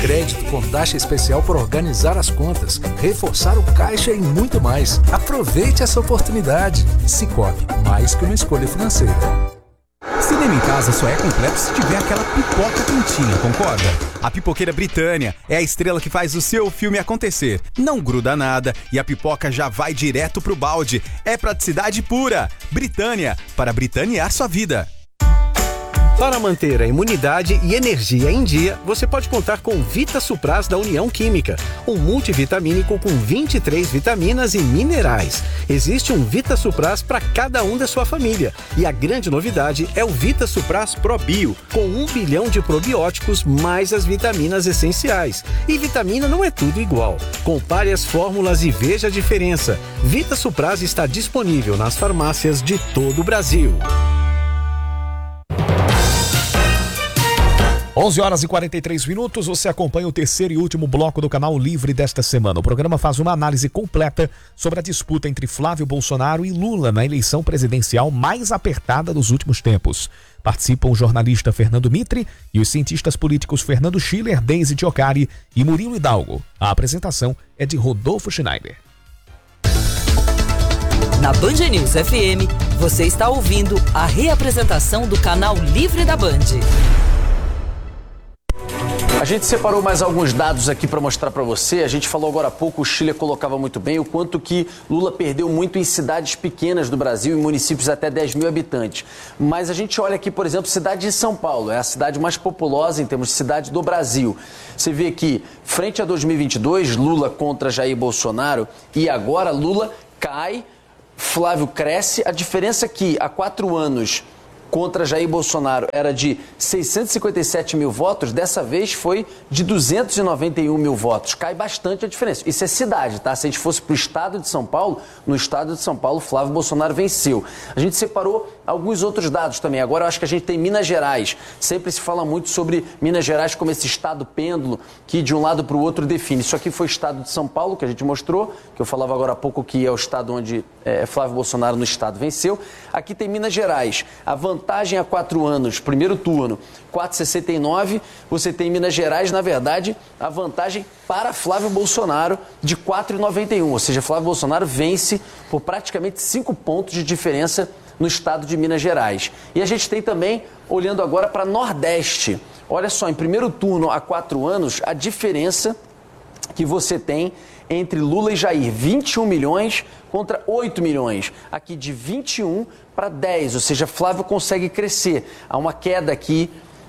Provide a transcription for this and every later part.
crédito com taxa especial por organizar as contas, reforçar o caixa e muito mais. Aproveite essa oportunidade. Cicobi, mais que uma escolha financeira. Cinema em casa só é completo se tiver aquela pipoca quentinha, concorda? A Pipoqueira Britânia é a estrela que faz o seu filme acontecer. Não gruda nada e a pipoca já vai direto pro balde. É praticidade pura. Britânia, para britanear sua vida. Para manter a imunidade e energia em dia, você pode contar com Vita Supras da União Química, um multivitamínico com 23 vitaminas e minerais. Existe um Vita Supras para cada um da sua família. E a grande novidade é o Vita Supras Pro Bio, com 1 bilhão de probióticos mais as vitaminas essenciais. E vitamina não é tudo igual. Compare as fórmulas e veja a diferença. Vita Supras está disponível nas farmácias de todo o Brasil. 11h43, você acompanha o terceiro e último bloco do Canal Livre desta semana. O programa faz uma análise completa sobre a disputa entre Flávio Bolsonaro e Lula na eleição presidencial mais apertada dos últimos tempos. Participam o jornalista Fernando Mitre e os cientistas políticos Fernando Schiller, Deise Giocari e Murilo Hidalgo. A apresentação é de Rodolfo Schneider. Na Band News FM, você está ouvindo a reapresentação do Canal Livre da Band. A gente separou mais alguns dados aqui para mostrar para você. A gente falou agora há pouco, o Schiller colocava muito bem o quanto que Lula perdeu muito em cidades pequenas do Brasil, em municípios até 10 mil habitantes. Mas a gente olha aqui, por exemplo, cidade de São Paulo, é a cidade mais populosa em termos de cidade do Brasil. Você vê que, frente a 2022, Lula contra Jair Bolsonaro, e agora Lula cai, Flávio cresce. A diferença é que há 4 anos... contra Jair Bolsonaro era de 657 mil votos, dessa vez foi de 291 mil votos. Cai bastante a diferença. Isso é cidade, tá? Se a gente fosse para o estado de São Paulo, no estado de São Paulo, Flávio Bolsonaro venceu. A gente separou alguns outros dados também. Agora eu acho que a gente tem Minas Gerais. Sempre se fala muito sobre Minas Gerais como esse estado pêndulo que de um lado para o outro define. Isso aqui foi o estado de São Paulo, que a gente mostrou, que eu falava agora há pouco que é o estado onde Flávio Bolsonaro no estado venceu. Aqui tem Minas Gerais. A vantagem há 4 anos, primeiro turno, 4,69. Você tem em Minas Gerais, na verdade, a vantagem para Flávio Bolsonaro de 4,91. Ou seja, Flávio Bolsonaro vence por praticamente 5 pontos de diferença no estado de Minas Gerais. E a gente tem também, olhando agora para Nordeste. Olha só, em primeiro turno há 4 anos, a diferença que você tem entre Lula e Jair, 21 milhões contra 8 milhões. Aqui de 21 para 10, ou seja, Flávio consegue crescer. Há uma queda aqui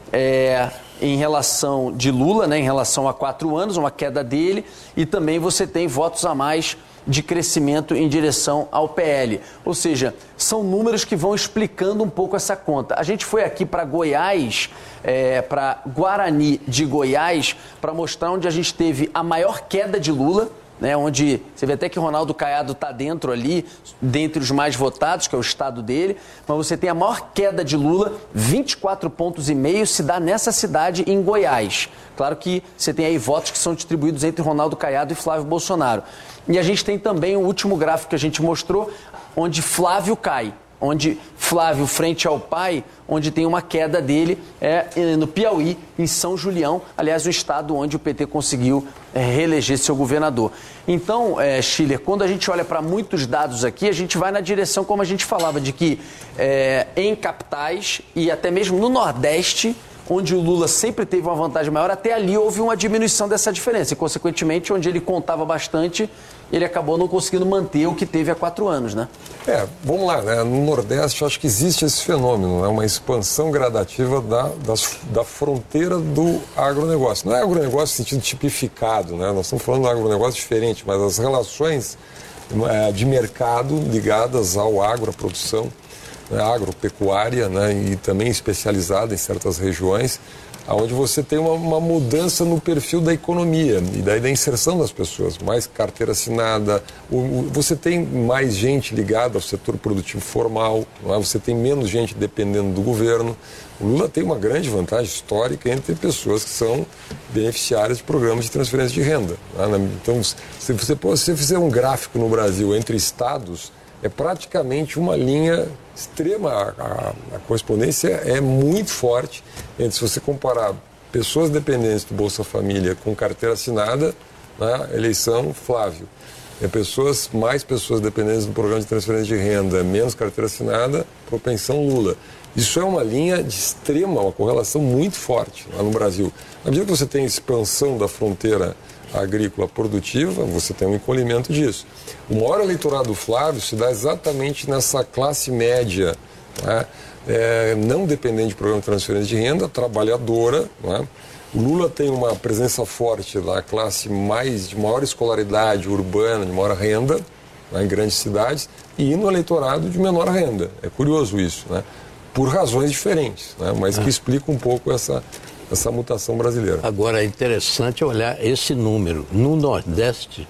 em relação de Lula, né, em relação a 4 anos, uma queda dele, e também você tem votos a mais de crescimento em direção ao PL. Ou seja, são números que vão explicando um pouco essa conta. A gente foi aqui para Goiás, para Guarani de Goiás, para mostrar onde a gente teve a maior queda de Lula, né, onde você vê até que Ronaldo Caiado está dentro ali, dentre os mais votados, que é o estado dele, mas você tem a maior queda de Lula, 24,5 pontos se dá nessa cidade em Goiás. Claro que você tem aí votos que são distribuídos entre Ronaldo Caiado e Flávio Bolsonaro. E a gente tem também o último gráfico que a gente mostrou, onde Flávio cai. Onde Flávio, frente ao pai, onde tem uma queda dele, no Piauí, em São Julião, aliás, o estado onde o PT conseguiu reeleger seu governador. Então, Schiller, quando a gente olha para muitos dados aqui, a gente vai na direção, como a gente falava, de que em capitais e até mesmo no Nordeste, onde o Lula sempre teve uma vantagem maior, até ali houve uma diminuição dessa diferença. E, consequentemente, onde ele contava bastante, ele acabou não conseguindo manter o que teve há 4 anos, né? Vamos lá, né? No Nordeste, eu acho que existe esse fenômeno, né? Uma expansão gradativa da fronteira do agronegócio. Não é agronegócio no sentido tipificado, né? Nós estamos falando de um agronegócio diferente, mas as relações de mercado ligadas ao agro, à produção, agropecuária, né, e também especializada em certas regiões, onde você tem uma mudança no perfil da economia e daí da inserção das pessoas, mais carteira assinada, você tem mais gente ligada ao setor produtivo formal, não é? Você tem menos gente dependendo do governo. O Lula tem uma grande vantagem histórica entre pessoas que são beneficiárias de programas de transferência de renda, né? Então, se você fizer um gráfico no Brasil entre estados, é praticamente uma linha extrema, a correspondência é muito forte entre, se você comparar pessoas dependentes do Bolsa Família com carteira assinada, né, eleição Flávio. Mais pessoas dependentes do programa de transferência de renda, menos carteira assinada, propensão Lula. Isso é uma linha de uma correlação muito forte lá no Brasil. Na medida que você tem expansão da fronteira agrícola produtiva, você tem um encolhimento disso. O maior eleitorado do Flávio se dá exatamente nessa classe média, né, não dependente de programa de transferência de renda, trabalhadora, né? O Lula tem uma presença forte da classe de maior escolaridade urbana, de maior renda, né, em grandes cidades, e no eleitorado de menor renda. É curioso isso, né? Por razões diferentes, né, mas que explicam um pouco essa mutação brasileira. Agora, é interessante olhar esse número. No Nordeste,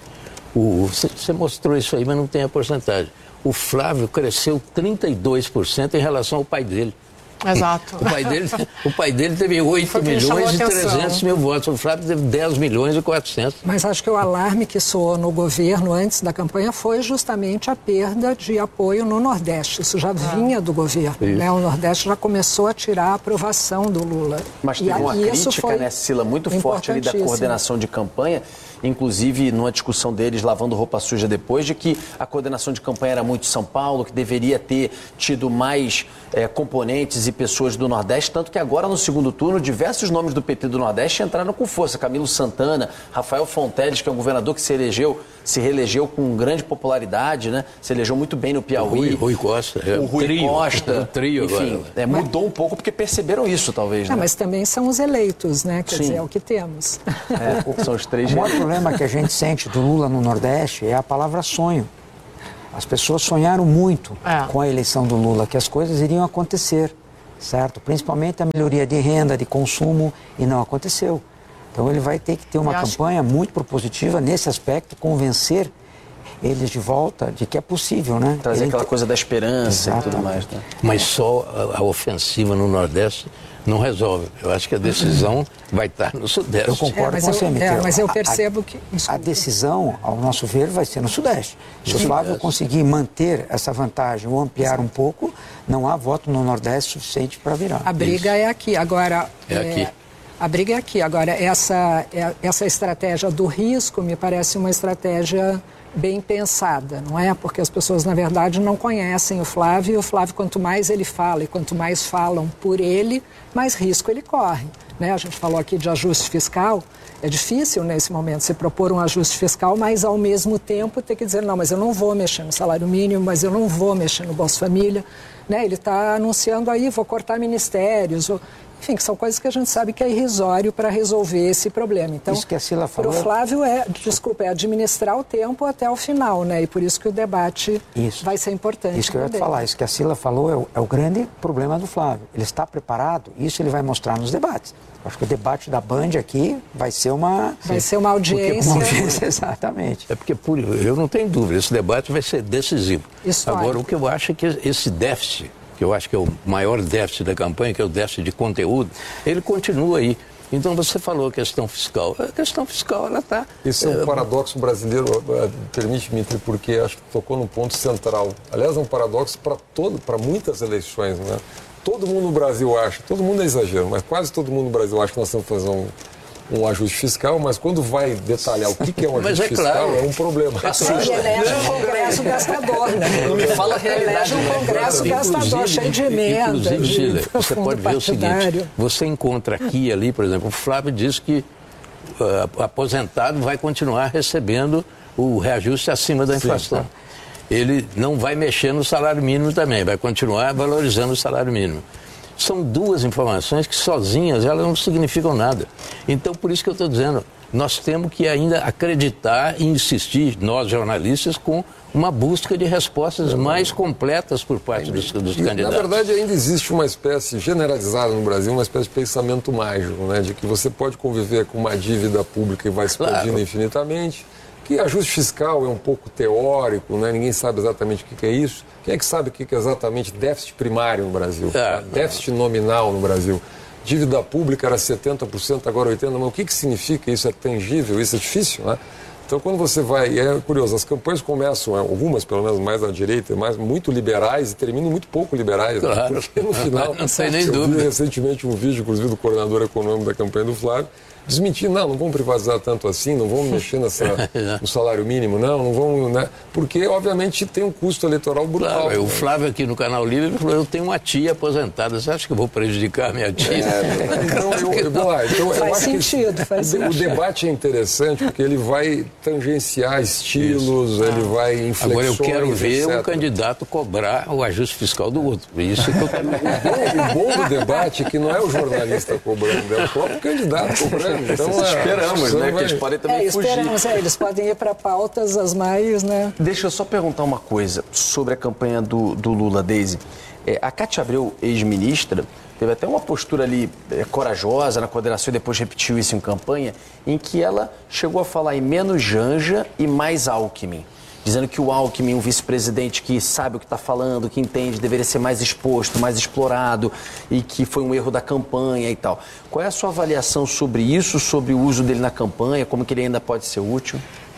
você mostrou isso aí, mas não tem a porcentagem. O Flávio cresceu 32% em relação ao pai dele. Exato. O pai dele teve 8 milhões e 300 mil votos. O Flávio teve 10 milhões e 400. Mas acho que o alarme que soou no governo antes da campanha foi justamente a perda de apoio no Nordeste. Isso já vinha do governo, né? O Nordeste já começou a tirar a aprovação do Lula. Mas teve uma crítica, né, Cila, muito forte ali da coordenação de campanha, inclusive numa discussão deles lavando roupa suja depois, de que a coordenação de campanha era muito São Paulo, que deveria ter tido mais componentes e pessoas do Nordeste, tanto que agora no segundo turno diversos nomes do PT do Nordeste entraram com força. Camilo Santana, Rafael Fonteles, que é um governador que se reelegeu com grande popularidade, né? Se elegeu muito bem no Piauí. Rui Costa. O Rui Costa. O trio enfim, mudou um pouco porque perceberam isso, talvez, né? Mas também são os eleitos, né? Quer dizer, é o que temos. São os três. O maior problema que a gente sente do Lula no Nordeste é a palavra sonho. As pessoas sonharam muito com a eleição do Lula, que as coisas iriam acontecer, certo? Principalmente a melhoria de renda, de consumo, e não aconteceu. Então ele vai ter que ter uma campanha muito propositiva nesse aspecto, convencer eles de volta de que é possível, né? Trazer aquela coisa da esperança e tudo mais, né? Mas só a ofensiva no Nordeste não resolve. Eu acho que a decisão vai estar no Sudeste. Eu concordo com você, Miquel. Mas eu percebo que... A decisão, ao nosso ver, vai ser no Sudeste. Se o Flávio conseguir manter essa vantagem ou ampliar um pouco, não há voto no Nordeste suficiente para virar. A briga é aqui. Agora... aqui. A briga é aqui. Agora, essa estratégia do risco me parece uma estratégia bem pensada, não é? Porque as pessoas, na verdade, não conhecem o Flávio, e o Flávio, quanto mais ele fala e quanto mais falam por ele, mais risco ele corre, né? A gente falou aqui de ajuste fiscal, é difícil nesse momento se propor um ajuste fiscal, mas ao mesmo tempo ter que dizer, não, mas eu não vou mexer no salário mínimo, mas eu não vou mexer no Bolsa Família, né? Ele está anunciando aí, vou cortar ministérios, enfim, que são coisas que a gente sabe que é irrisório para resolver esse problema. Então, isso que a Cila falou... Para o Flávio é administrar o tempo até o final, né? E por isso que o debate vai ser importante. Isso que eu ia te falar, isso que a Cila falou é o grande problema do Flávio. Ele está preparado, isso ele vai mostrar nos debates. Acho que o debate da Band aqui vai ser uma... Vai ser uma audiência. Uma audiência, exatamente. É porque, eu não tenho dúvida, esse debate vai ser decisivo. Histórico. Agora, o que eu acho é que esse déficit, que eu acho que é o maior déficit da campanha, que é o déficit de conteúdo, ele continua aí. Então, você falou a questão fiscal. A questão fiscal, ela está... Isso é um paradoxo brasileiro, permite-me, porque acho que tocou num ponto central. Aliás, é um paradoxo para muitas eleições, né? Todo mundo no Brasil acha, todo mundo é exagero, mas quase todo mundo no Brasil acha que nós temos que fazer um ajuste fiscal, mas quando vai detalhar o que é um ajuste fiscal, é um problema. Ele elege um congresso gastador, né? Não me fala a realidade. Elege um congresso gastador, cheio de emenda. Inclusive, Sheila, você pode ver o seguinte, você encontra aqui e ali, por exemplo, o Flávio diz que o aposentado vai continuar recebendo o reajuste acima da inflação. Ele não vai mexer no salário mínimo também, vai continuar valorizando o salário mínimo. São duas informações que sozinhas elas não significam nada. Então, por isso que eu estou dizendo, nós temos que ainda acreditar e insistir, nós jornalistas, com uma busca de respostas mais completas por parte dos candidatos. Na verdade, ainda existe uma espécie generalizada no Brasil, uma espécie de pensamento mágico, né? De que você pode conviver com uma dívida pública e vai expandindo infinitamente, que ajuste fiscal é um pouco teórico, né? Ninguém sabe exatamente o que é isso. Quem é que sabe o que é exatamente déficit primário no Brasil? Déficit nominal no Brasil. Dívida pública era 70%, agora 80%. Mas o que significa isso? É tangível? Isso é difícil, né? Então, quando você vai, e é curioso, as campanhas começam, algumas pelo menos mais à direita, muito liberais e terminam muito pouco liberais. Claro. Porque no final, não tem nem eu dúvida. vi recentemente um vídeo, inclusive, do coordenador econômico da campanha do Flávio, desmentindo, não vamos privatizar tanto assim, não vamos mexer no salário mínimo, não vamos, né? Porque, obviamente, tem um custo eleitoral brutal. Claro, o Flávio aqui no Canal Livre falou, eu tenho uma tia aposentada, você acha que eu vou prejudicar a minha tia? Faz sentido. O debate é interessante porque ele vai tangenciar estilos, ele vai inflexões. Agora eu quero ver etc. um candidato cobrar o ajuste fiscal do outro. Isso que eu quero ver. O bom do debate é que não é o jornalista cobrando, é o próprio candidato cobrando. Então, esperamos, né? Que eles podem também fugir. Esperamos, eles podem ir para pautas as mais, né? Deixa eu só perguntar uma coisa sobre a campanha do Lula, Deise. A Cátia Abreu, ex-ministra, teve até uma postura ali corajosa na coordenação e depois repetiu isso em campanha, em que ela chegou a falar em menos Janja e mais Alckmin. Dizendo que o Alckmin, um vice-presidente que sabe o que está falando, que entende, deveria ser mais exposto, mais explorado e que foi um erro da campanha e tal. Qual é a sua avaliação sobre isso, sobre o uso dele na campanha, como que ele ainda pode ser útil?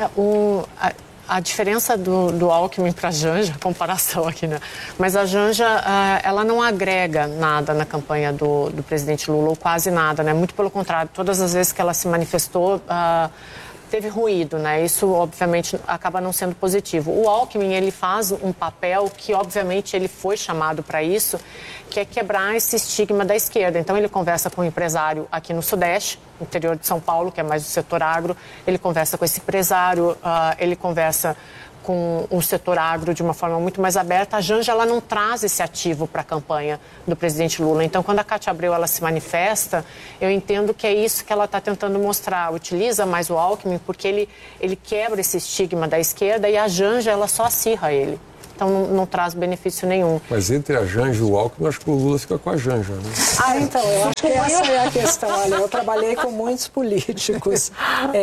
A diferença do Alckmin para a Janja, comparação aqui, né? Mas a Janja, ela não agrega nada na campanha do presidente Lula, ou quase nada, né? Muito pelo contrário, todas as vezes que ela se manifestou, teve ruído, né? Isso, obviamente, acaba não sendo positivo. O Alckmin, ele faz um papel que, obviamente, ele foi chamado para isso, que é quebrar esse estigma da esquerda. Então, ele conversa com um empresário aqui no Sudeste, interior de São Paulo, que é mais o setor agro, ele conversa com esse empresário, ele conversa com o setor agro de uma forma muito mais aberta. A Janja, ela não traz esse ativo para a campanha do presidente Lula. Então, quando a Cátia Abreu ela se manifesta, eu entendo que é isso que ela está tentando mostrar. Utiliza mais o Alckmin porque ele quebra esse estigma da esquerda e a Janja, ela só acirra ele. Então, não traz benefício nenhum. Mas entre a Janja e o Alckmin, eu acho que o Lula fica com a Janja, né? Então, eu acho que essa é a questão. Olha, eu trabalhei com muitos políticos.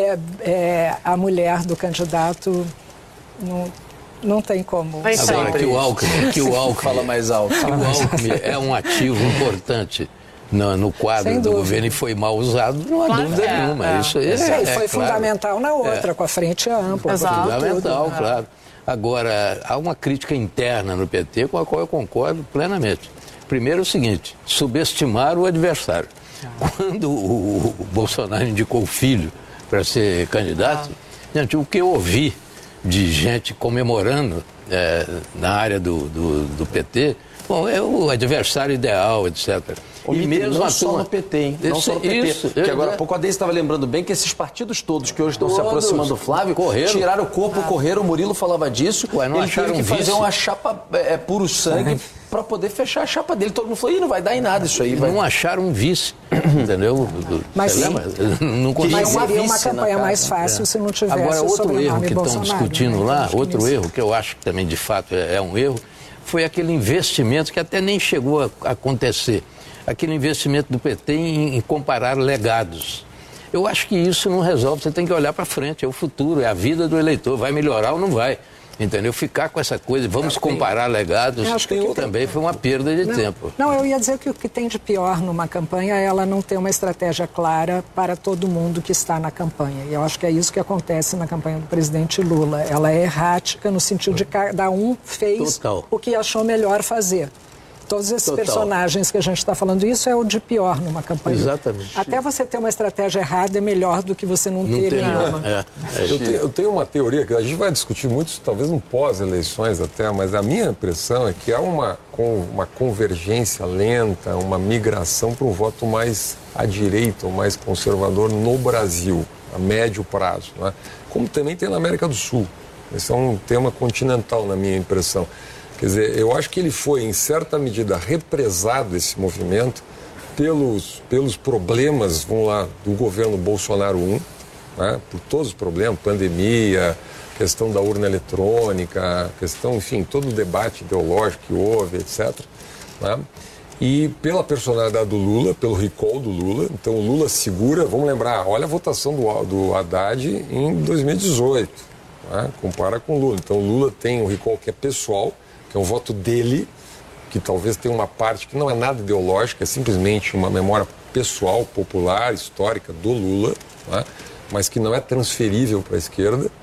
A mulher do candidato não tem como. Agora que o Alckmin fala mais alto. Que o Alckmin é um ativo importante no quadro do governo e foi mal usado, não há dúvida nenhuma. Isso foi fundamental na outra, com a frente ampla. Fundamental, tudo, claro. Agora, há uma crítica interna no PT com a qual eu concordo plenamente. Primeiro é o seguinte, subestimar o adversário. Quando o Bolsonaro indicou o filho para ser candidato, gente, o que eu ouvi de gente comemorando na área do PT, bom, é o adversário ideal, etc. E mesmo não só no PT, hein? Não só no PT. Que agora há pouco a Deise estava lembrando bem que esses partidos todos que hoje estão se aproximando do Flávio, tiraram o corpo, correram, o Murilo falava disso, ele teve que fazer uma chapa puro sangue para poder fechar a chapa dele. Todo mundo falou, não vai dar em nada isso aí. Não acharam um vice, entendeu? Mas seria uma campanha mais fácil se não tivesse agora, outro erro que estão discutindo lá, outro nisso. erro que eu acho que também de fato é um erro, foi aquele investimento que até nem chegou a acontecer. Aquele investimento do PT em comparar legados. Eu acho que isso não resolve, você tem que olhar para frente, é o futuro, é a vida do eleitor, vai melhorar ou não vai, entendeu? Ficar com essa coisa, vamos comparar legados, também foi uma perda de tempo. Não, eu ia dizer que o que tem de pior numa campanha é ela não ter uma estratégia clara para todo mundo que está na campanha. E eu acho que é isso que acontece na campanha do presidente Lula. Ela é errática no sentido de que cada um fez o que achou melhor fazer. Todos esses personagens que a gente está falando, isso é o de pior numa campanha. Exatamente. Até você ter uma estratégia errada é melhor do que você não ter nenhuma. Eu tenho uma teoria que a gente vai discutir muito, talvez no pós-eleições até, mas a minha impressão é que há uma convergência lenta, uma migração para um voto mais à direita, ou mais conservador no Brasil, a médio prazo, né? Como também tem na América do Sul. Esse é um tema continental, na minha impressão. Quer dizer, eu acho que ele foi, em certa medida, represado, esse movimento, pelos problemas, vamos lá, do governo Bolsonaro I, né? Por todos os problemas, pandemia, questão da urna eletrônica, questão, enfim, todo o debate ideológico que houve, etc. Né? E pela personalidade do Lula, pelo recall do Lula, então o Lula segura, vamos lembrar, olha a votação do Haddad em 2018, né? Compara com o Lula. Então o Lula tem um recall que é pessoal, que é um voto dele, que talvez tenha uma parte que não é nada ideológica, é simplesmente uma memória pessoal, popular, histórica do Lula, né? Mas que não é transferível para a esquerda.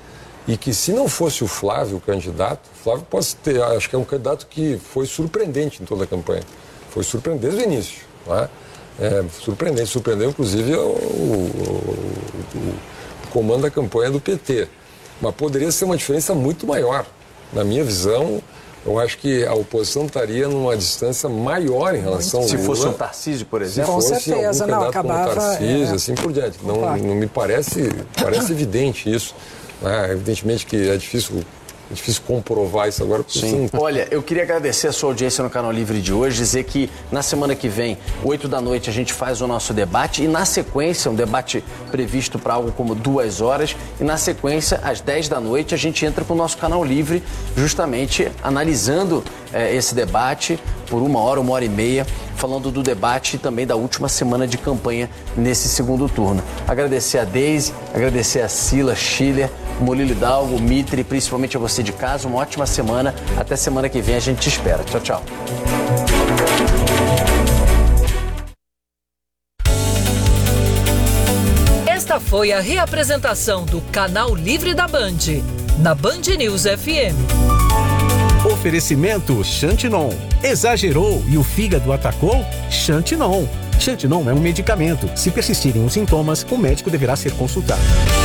e que se não fosse o Flávio o candidato, o Flávio pode ter, acho que é um candidato que foi surpreendente em toda a campanha. Foi surpreendente desde o início. Não é? Surpreendeu inclusive o comando da campanha do PT. Mas poderia ser uma diferença muito maior. Na minha visão, eu acho que a oposição estaria numa distância maior em relação ao Lula. Se fosse um Tarcísio, por exemplo? Se fosse algum candidato como Tarcísio, assim por diante. Não me parece evidente isso. Evidentemente que é difícil comprovar isso agora. Sim. Olha, eu queria agradecer a sua audiência no Canal Livre de hoje, dizer que na semana que vem, 8 da noite, a gente faz o nosso debate e na sequência, um debate previsto para algo como 2 horas, e na sequência, às 10 da noite, a gente entra com o nosso Canal Livre, justamente analisando esse debate por 1 hora, 1h30, falando do debate e também da última semana de campanha nesse segundo turno. Agradecer a Deise, agradecer a Sila, Schiller, Molilo Hidalgo, Mitre, principalmente a você de casa. Uma ótima semana. Até semana que vem a gente te espera. Tchau, tchau. Esta foi a reapresentação do Canal Livre da Band, na Band News FM. Oferecimento Xantinon. Exagerou e o fígado atacou? Xantinon. Xantinon é um medicamento. Se persistirem os sintomas, o médico deverá ser consultado.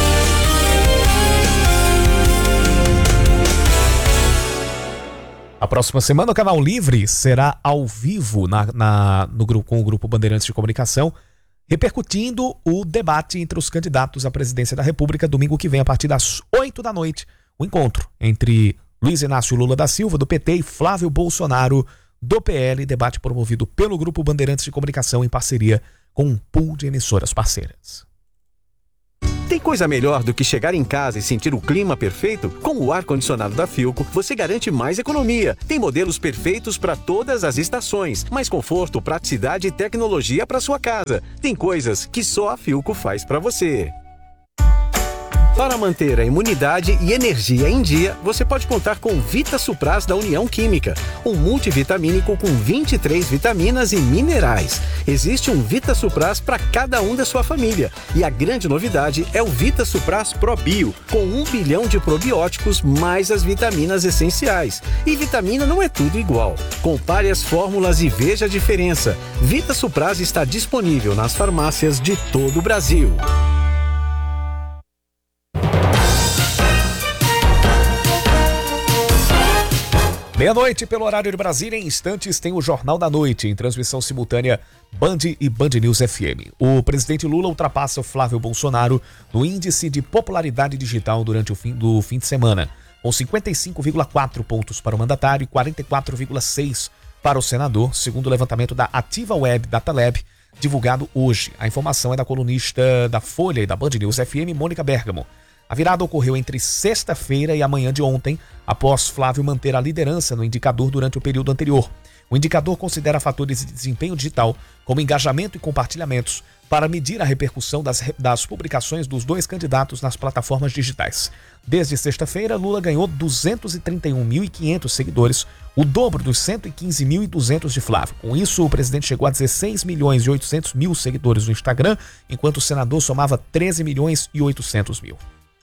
A próxima semana o Canal Livre será ao vivo com o Grupo Bandeirantes de Comunicação, repercutindo o debate entre os candidatos à presidência da República, domingo que vem, a partir das 8 da noite, o encontro entre Luiz Inácio Lula da Silva, do PT, e Flávio Bolsonaro, do PL, debate promovido pelo Grupo Bandeirantes de Comunicação em parceria com um pool de emissoras parceiras. Tem coisa melhor do que chegar em casa e sentir o clima perfeito? Com o ar-condicionado da Philco, você garante mais economia. Tem modelos perfeitos para todas as estações, mais conforto, praticidade e tecnologia para sua casa. Tem coisas que só a Philco faz para você. Para manter a imunidade e energia em dia, você pode contar com Vita Supras da União Química, um multivitamínico com 23 vitaminas e minerais. Existe um Vita Supras para cada um da sua família. E a grande novidade é o Vita Supras Pro Bio, com 1 bilhão de probióticos mais as vitaminas essenciais. E vitamina não é tudo igual. Compare as fórmulas e veja a diferença. Vita Supras está disponível nas farmácias de todo o Brasil. Meia-noite, pelo horário de Brasília, em instantes tem o Jornal da Noite, em transmissão simultânea Band e Band News FM. O presidente Lula ultrapassa o Flávio Bolsonaro no índice de popularidade digital durante o fim de semana, com 55,4 pontos para o mandatário e 44,6 para o senador, segundo o levantamento da Ativa Web Data Lab, divulgado hoje. A informação é da colunista da Folha e da Band News FM, Mônica Bergamo. A virada ocorreu entre sexta-feira e a manhã de ontem, após Flávio manter a liderança no indicador durante o período anterior. O indicador considera fatores de desempenho digital, como engajamento e compartilhamentos, para medir a repercussão das publicações dos dois candidatos nas plataformas digitais. Desde sexta-feira, Lula ganhou 231.500 seguidores, o dobro dos 115.200 de Flávio. Com isso, o presidente chegou a 16.800.000 seguidores no Instagram, enquanto o senador somava 13.800.000.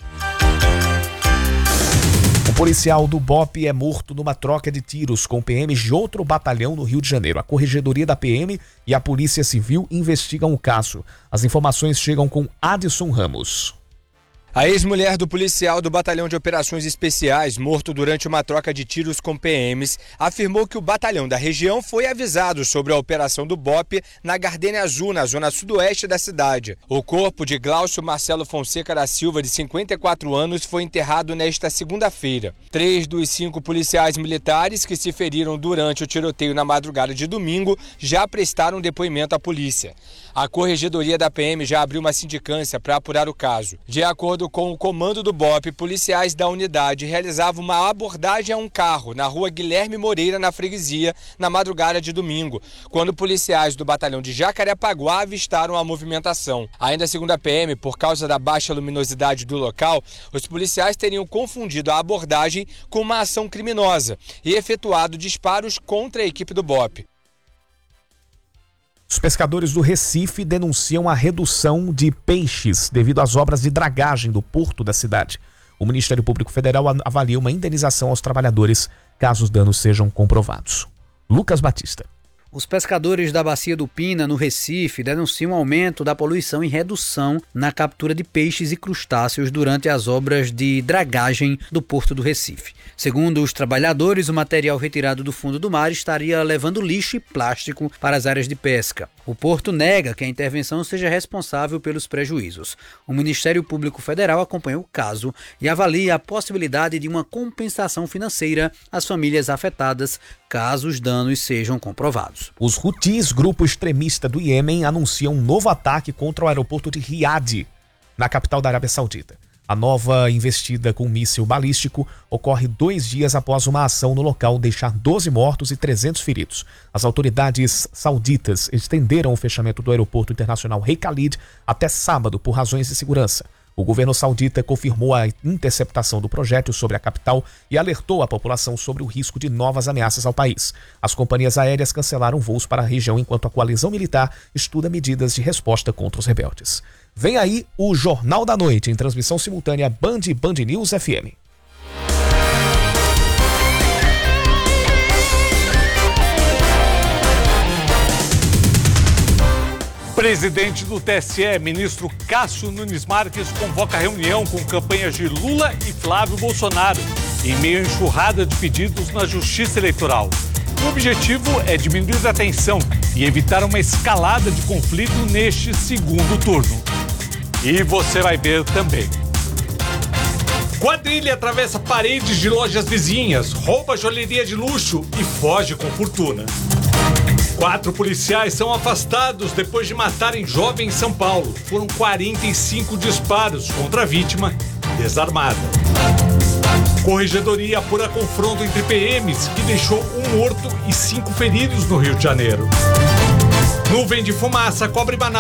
O policial do BOPE é morto numa troca de tiros com PMs de outro batalhão no Rio de Janeiro. A Corregedoria da PM e a Polícia Civil investigam o caso. As informações chegam com Adson Ramos. A ex-mulher do policial do Batalhão de Operações Especiais, morto durante uma troca de tiros com PMs, afirmou que o batalhão da região foi avisado sobre a operação do BOPE na Gardênia Azul, na zona sudoeste da cidade. O corpo de Glaucio Marcelo Fonseca da Silva, de 54 anos, foi enterrado nesta segunda-feira. 3 dos 5 policiais militares que se feriram durante o tiroteio na madrugada de domingo já prestaram depoimento à polícia. A Corregedoria da PM já abriu uma sindicância para apurar o caso. De acordo com o comando do BOPE, policiais da unidade realizavam uma abordagem a um carro na rua Guilherme Moreira, na freguesia, na madrugada de domingo, quando policiais do batalhão de Jacarepaguá avistaram a movimentação. Ainda segundo a PM, por causa da baixa luminosidade do local, os policiais teriam confundido a abordagem com uma ação criminosa e efetuado disparos contra a equipe do BOPE. Os pescadores do Recife denunciam a redução de peixes devido às obras de dragagem do porto da cidade. O Ministério Público Federal avalia uma indenização aos trabalhadores caso os danos sejam comprovados. Lucas Batista. Os pescadores da Bacia do Pina, no Recife, denunciam aumento da poluição e redução na captura de peixes e crustáceos durante as obras de dragagem do Porto do Recife. Segundo os trabalhadores, o material retirado do fundo do mar estaria levando lixo e plástico para as áreas de pesca. O Porto nega que a intervenção seja responsável pelos prejuízos. O Ministério Público Federal acompanhou o caso e avalia a possibilidade de uma compensação financeira às famílias afetadas, caso os danos sejam comprovados. Os Houthis, grupo extremista do Iêmen, anunciam um novo ataque contra o aeroporto de Riad, na capital da Arábia Saudita. A nova investida com míssil balístico ocorre 2 dias após uma ação no local deixar 12 mortos e 300 feridos. As autoridades sauditas estenderam o fechamento do aeroporto internacional Rei Khalid até sábado por razões de segurança. O governo saudita confirmou a interceptação do projétil sobre a capital e alertou a população sobre o risco de novas ameaças ao país. As companhias aéreas cancelaram voos para a região enquanto a coalizão militar estuda medidas de resposta contra os rebeldes. Vem aí o Jornal da Noite, em transmissão simultânea Band e Band News FM. Presidente do TSE, ministro Cássio Nunes Marques, convoca reunião com campanhas de Lula e Flávio Bolsonaro, em meio à enxurrada de pedidos na Justiça Eleitoral. O objetivo é diminuir a tensão e evitar uma escalada de conflito neste segundo turno. E você vai ver também. Quadrilha atravessa paredes de lojas vizinhas, rouba joalheria de luxo e foge com fortuna. 4 policiais são afastados depois de matarem jovem em São Paulo. Foram 45 disparos contra a vítima desarmada. Corregedoria apura confronto entre PMs que deixou 1 morto e 5 feridos no Rio de Janeiro. Nuvem de fumaça cobre Manaus.